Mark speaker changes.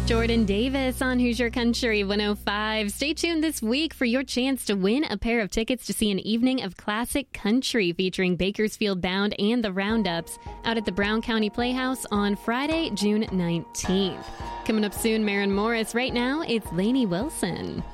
Speaker 1: Jordan Davis on Hoosier Country 105. Stay tuned this week for your chance to win a pair of tickets to see an evening of classic country featuring Bakersfield Bound and the Roundups out at the Brown County Playhouse on Friday, June 19th. Coming up soon, Maren Morris. Right now, it's Lainey Wilson.